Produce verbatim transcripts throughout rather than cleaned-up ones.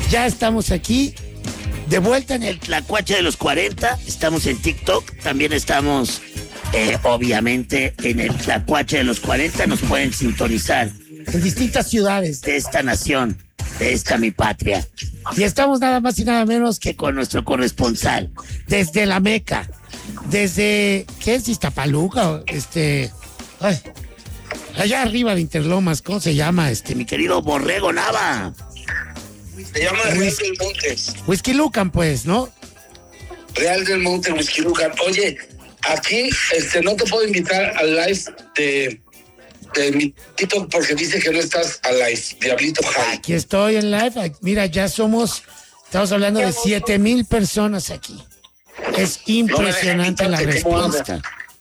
Ya estamos aquí, de vuelta en el Tlacuache de los cuarenta. Estamos en TikTok, también estamos, eh, obviamente, en el Tlacuache de los cuarenta. Nos pueden sintonizar en distintas ciudades de esta nación, de esta mi patria. Y estamos nada más y nada menos que con nuestro corresponsal, desde la Meca, desde, ¿qué es? Iztapaluca, este, ay, allá arriba de Interlomas, ¿cómo se llama? Este, mi querido Borrego Nava. Se llama Real del Monte. Whisky Lucan, pues, ¿no? Real del Monte, Whisky Lucan. Oye, aquí este, no te puedo invitar al live de, de mi TikTok porque dice que no estás al live, Diablito High. Aquí estoy en live. Mira, ya somos, estamos hablando de siete mil personas aquí. Es impresionante no la respuesta.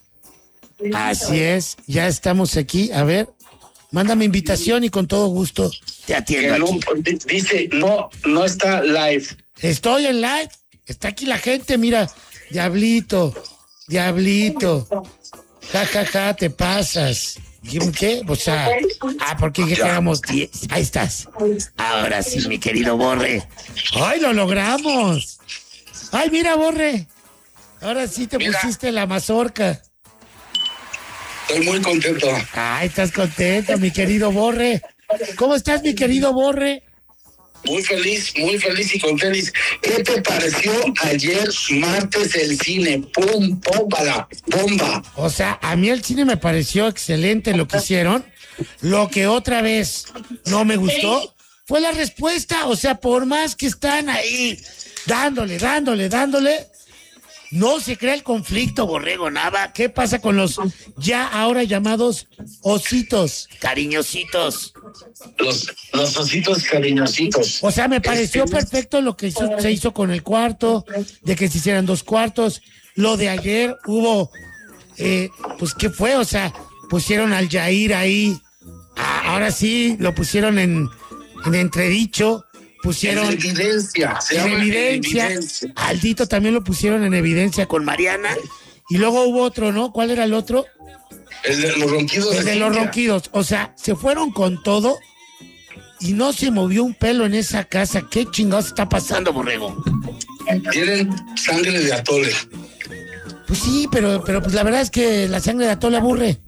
Así es, ya estamos aquí. A ver, mándame invitación y con todo gusto te atiendo. No, dice, no, no está live. Estoy en live. Está aquí la gente, mira. Diablito, Diablito. Ja, ja, ja, te pasas. ¿Qué? O sea, ah, ¿por qué quedamos diez? Ahí estás. Ahora sí, mi querido Borre. ¡Ay, lo logramos! ¡Ay, mira, Borre! Ahora sí te mira. Pusiste la mazorca. Estoy muy contento. Ay, estás contento, mi querido Borre. ¿Cómo estás, mi querido Borre? Muy feliz, muy feliz y con tenis. ¿Qué te pareció ayer martes el cine? ¡Pum, bomba, bomba! O sea, a mí el cine me pareció excelente lo que hicieron. Lo que otra vez no me gustó fue la respuesta. O sea, por más que están ahí dándole, dándole, dándole, no se crea el conflicto, Borrego Nava. ¿Qué pasa con los ya ahora llamados ositos, cariñositos? Los, los ositos cariñositos. O sea, me pareció este... perfecto lo que hizo, se hizo con el cuarto, de que se hicieran dos cuartos. Lo de ayer hubo, eh, pues, ¿qué fue? O sea, pusieron al Yair ahí. Ah, ahora sí, lo pusieron en, en entredicho. Pusieron en evidencia, se en llama evidencia. evidencia. Aldito también lo pusieron en evidencia con Mariana. Y luego hubo otro, ¿no? ¿Cuál era el otro? El de los ronquidos. El de, de los ronquidos. O sea, se fueron con todo y no se movió un pelo en esa casa. ¿Qué chingados está pasando, Borrego? Tienen sangre de atole. Pues sí, pero, pero pues la verdad es que la sangre de atole aburre.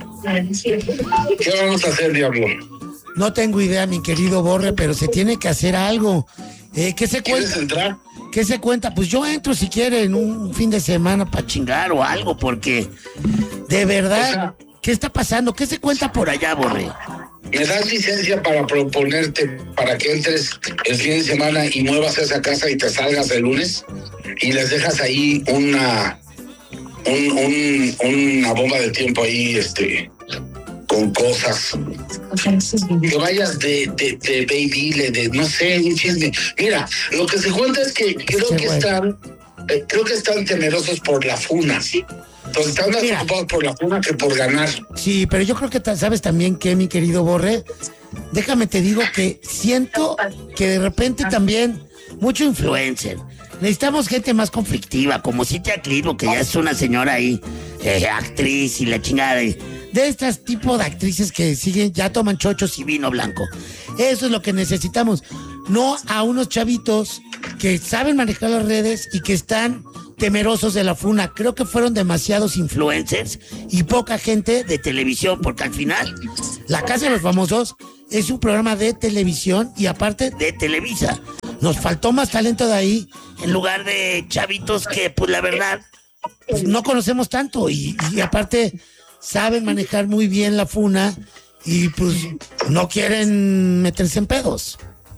¿Qué vamos a hacer, diablo? No tengo idea, mi querido Borre, pero se tiene que hacer algo. Eh, ¿Qué se cuenta? ¿Quieres entrar? ¿Qué se cuenta? Pues yo entro si quiere en un fin de semana para chingar o algo, porque de verdad, o sea, ¿qué está pasando? ¿Qué se cuenta por allá, Borre? ¿Me das licencia para proponerte para que entres el fin de semana y muevas esa casa y te salgas el lunes? Y les dejas ahí una un, un, una bomba de tiempo ahí, este... con cosas, que vayas de, de, de baby, de no sé, un chisme. Mira, lo que se cuenta es que creo sí, que bueno. están, eh, creo que están temerosos por la funa, ¿sí? Entonces están más preocupados por la funa que por ganar. Sí, pero yo creo que sabes también que, mi querido Borre, déjame te digo que siento que de repente también mucho influencer. Necesitamos gente más conflictiva, como Cintia Clitbo, que ya es una señora ahí, eh, actriz y la chingada de... de estas tipos de actrices que siguen, ya toman chochos y vino blanco. Eso es lo que necesitamos. No a unos chavitos que saben manejar las redes y que están temerosos de la funa. Creo que fueron demasiados influencers y poca gente de televisión, porque al final La Casa de los Famosos es un programa de televisión y aparte de Televisa. Nos faltó más talento de ahí en lugar de chavitos que, pues la verdad, pues, no conocemos tanto y, y aparte... saben manejar muy bien la funa y pues no quieren meterse en pedos.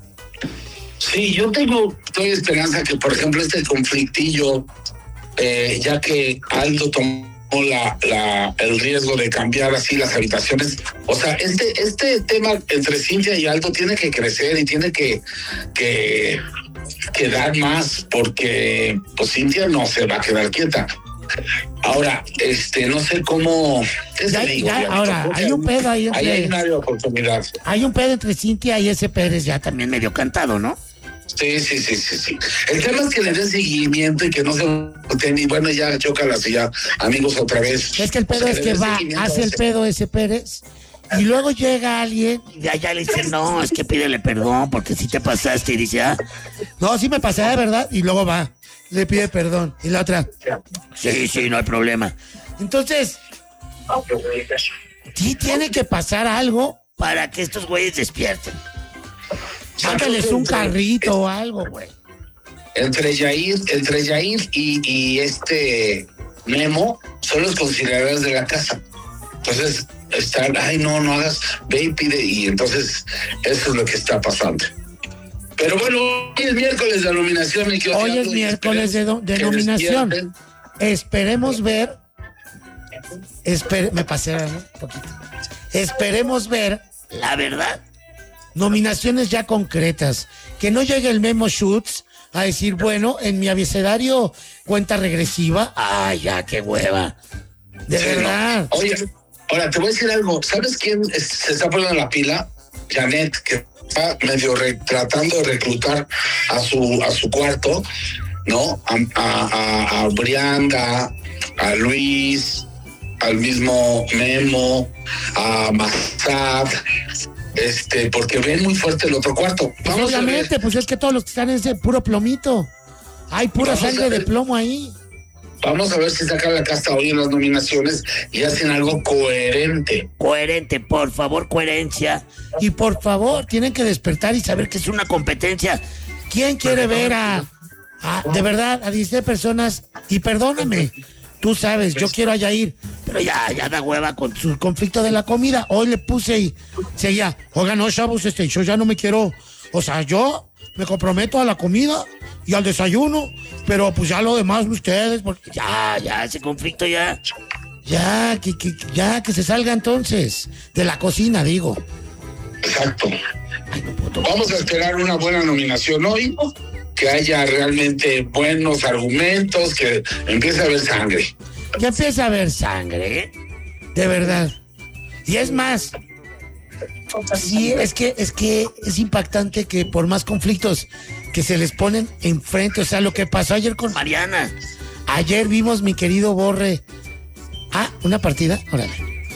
Sí, yo tengo, tengo esperanza que, por ejemplo, este conflictillo, eh, ya que Aldo tomó la, la, el riesgo de cambiar así las habitaciones, o sea, este, este tema entre Cintia y Aldo tiene que crecer y tiene que, que, que dar más, porque pues Cintia no se va a quedar quieta. Ahora, este, no sé cómo. Ya, digo, ya, ahora, hay un pedo ahí. Ahí hay una oportunidad. Hay un pedo entre Cintia y ese Pérez ya también medio cantado, ¿no? Sí, sí, sí, sí, sí. El tema es que le den seguimiento y que no se y bueno, ya chócalas y ya, amigos, otra vez. Es que el pedo o sea, es que, que va, hace el pedo ese Pérez Y luego llega alguien y de allá le dice, no, es que pídele perdón porque si te pasaste. Y dice, ah, no, sí me pasé, de verdad. Y luego va, le pide perdón. Y la otra, sí, sí, no hay problema. Entonces, sí tiene que pasar algo para que estos güeyes despierten. Mándales un carrito o algo, güey. Entre Yair, entre Yair y, y este Memo son los conciliadores de la casa. Entonces, están, ay, no, no hagas, ve y pide. Y entonces, eso es lo que está pasando. Pero bueno, hoy es miércoles de nominación. Mi querido hoy es miércoles de, do, de nominación. Despierten. Esperemos ver. Esper, me pasé un poquito. Esperemos ver, la verdad, nominaciones ya concretas. Que no llegue el Memo Schutz a decir, bueno, en mi abecedario cuenta regresiva. Ay, ya, qué hueva. De sí, verdad. No. Oye, ahora te voy a decir algo. ¿Sabes quién es, se está poniendo la pila? Janet, que está medio re, tratando de reclutar a su a su cuarto, ¿no? A, a, a, a Brianda, a Luis, al mismo Memo, a Massad, este, porque ven muy fuerte el otro cuarto. Pues obviamente, pues es que todos los que están en ese puro plomito. Hay pura Vamos sangre de plomo ahí. Vamos a ver si sacan la casta hoy en las nominaciones y hacen algo coherente. Coherente, por favor, coherencia. Y por favor, tienen que despertar y saber que es una competencia. ¿Quién quiere ver a, a de verdad, a dieciséis personas? Y perdóname, tú sabes, yo quiero a Yair, pero ya, ya da hueva con su conflicto de la comida. Hoy le puse y seguía, oigan, no, chavos, este, yo ya no me quiero, o sea, yo me comprometo a la comida y al desayuno, pero pues ya lo demás ustedes, porque ya, ya, ese conflicto ya, ya, que, que, ya, que se salga entonces, de la cocina, digo. Exacto. Ay, no puedo. Vamos a esperar una buena nominación hoy, que haya realmente buenos argumentos, que empiece a haber sangre. Ya empieza a haber sangre, ¿eh? De verdad. Y es más, sí, es que, es que es impactante que por más conflictos que se les ponen enfrente, o sea, lo que pasó ayer con Mariana. Ayer vimos, mi querido Borre. Ah, ¿una partida? Órale.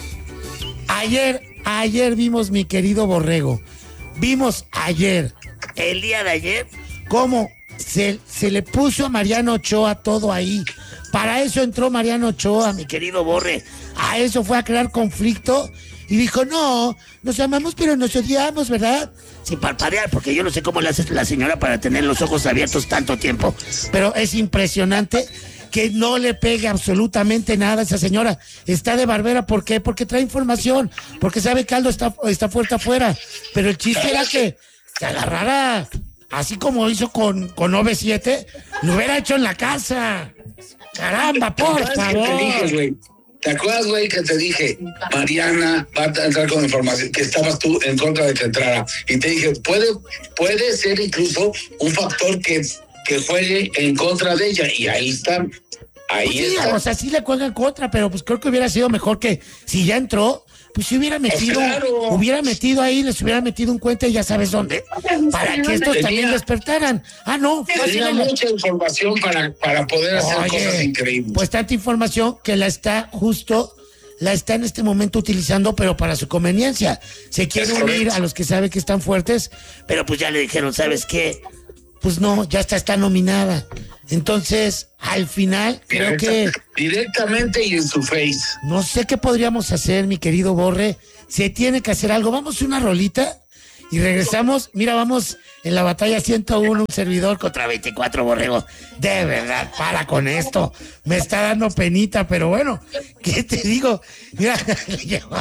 Ayer, ayer vimos, mi querido Borrego. Vimos ayer, el día de ayer, cómo se, se le puso a Mariano Ochoa todo ahí. Para eso entró Mariano Ochoa, mi querido Borre. A eso fue a crear conflicto. Y dijo, no, nos amamos pero nos odiamos, ¿verdad? Sin parpadear, porque yo no sé cómo le hace la señora para tener los ojos abiertos tanto tiempo. Pero es impresionante que no le pegue absolutamente nada a esa señora. Está de barbera, ¿por qué? Porque trae información, porque sabe que Aldo está, está fuerte afuera. Pero el chiste era que se agarrara, así como hizo con, con O V siete, lo hubiera hecho en la casa. Caramba, por favor. ¿Te acuerdas, güey, que te dije, Mariana va a entrar con información, que estabas tú en contra de que entrara? Y te dije, puede, puede ser incluso un factor que, que juegue en contra de ella. Y ahí están, ahí pues sí, está. O sea, sí le juega en contra, pero pues creo que hubiera sido mejor que si ya entró, pues si hubiera metido, pues claro. hubiera metido ahí, les hubiera metido un cuento y ya sabes dónde, para que estos tenía, también despertaran. Ah, no. Tenía mucha información para, para poder hacer Oye, cosas increíbles. Pues tanta información que la está justo, la está en este momento utilizando, pero para su conveniencia. Se quiere es unir correcto. A los que sabe que están fuertes, pero pues ya le dijeron, ¿sabes qué? Pues no, ya está, está nominada. Entonces, al final, creo que... Directamente y en su face. No sé qué podríamos hacer, mi querido Borre. Se tiene que hacer algo. Vamos a una rolita y regresamos. Mira, vamos en la batalla ciento uno, un servidor contra veinticuatro, Borrego. De verdad, para con esto. Me está dando penita, pero bueno, ¿qué te digo? Mira, le llevo,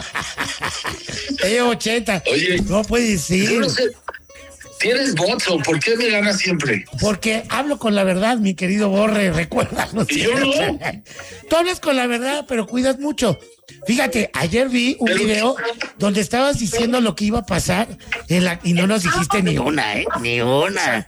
le llevo ochenta. Oye, no puedes decir. No sé. ¿Tienes bots o por qué me ganas siempre? Porque hablo con la verdad, mi querido Borre, recuérdalo. ¿Y yo no? Tú hablas con la verdad, pero cuidas mucho. Fíjate, ayer vi un pero... video donde estabas diciendo lo que iba a pasar en la... y no nos dijiste ni una, ¿eh? Ni una.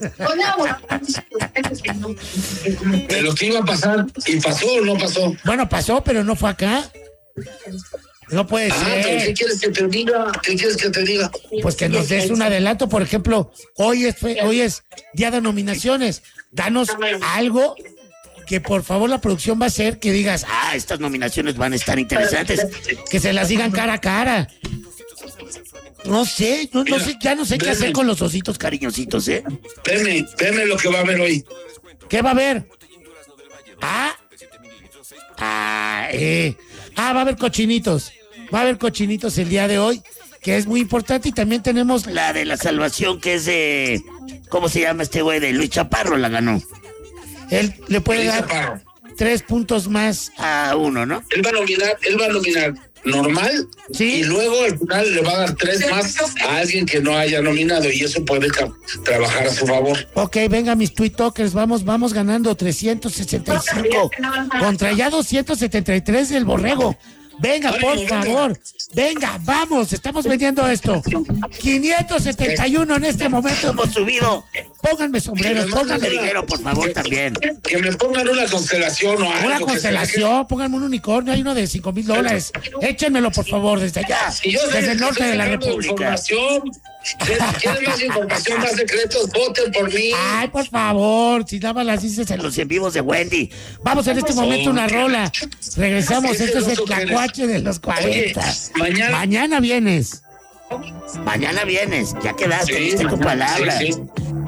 De lo que iba a pasar, ¿y pasó o no pasó? Bueno, pasó, pero no fue acá. No puede ah, ser. ¿Pero qué quieres que te diga? ¿Qué quieres que te diga? Pues que nos des un adelanto, por ejemplo, hoy es hoy es día de nominaciones. Danos algo que por favor la producción va a hacer que digas, ah, estas nominaciones van a estar interesantes, que se las digan cara a cara. No sé, no, no sé, ya no sé qué hacer con los ositos cariñositos, ¿eh? Veme, veme lo que va a haber hoy. ¿Qué va a haber? Ah, ah, eh. ah, va a haber cochinitos. Va a haber cochinitos el día de hoy, que es muy importante. Y también tenemos la de la salvación, que es de... ¿Cómo se llama este güey? De Luis Chaparro, la ganó. Él le puede Luis dar Chaparro. tres puntos más a uno, ¿no? Él va a nominar, él va a nominar normal, sí, y luego al final le va a dar tres más a alguien que no haya nominado, y eso puede ca- trabajar a su favor. Ok, venga, mis tweetokers, vamos, vamos ganando trescientos sesenta y cinco contra ya doscientos setenta y tres del Borrego. Venga, Ay, por no, favor, venga, vamos, estamos vendiendo esto. quinientos setenta y uno en este momento hemos subido. Pónganme sombreros, pónganme dinero, por favor, también. Que me pongan una constelación o algo. Una que constelación, pónganme un unicornio, hay uno de cinco mil dólares. Échenmelo, por favor, desde allá, Si yo sé desde el que norte estoy de la sacando República. información, si quieren más información, más secretos, voten por mí. Ay, por favor, si nada más las dices en los en vivos de Wendy. Vamos en este momento una rola. Regresamos, esto es el Tlacuache de los cuarenta. Oye, mañana- Mañana vienes. Mañana vienes, ya quedaste, Sí, diste tu mañana, palabra. sí, sí.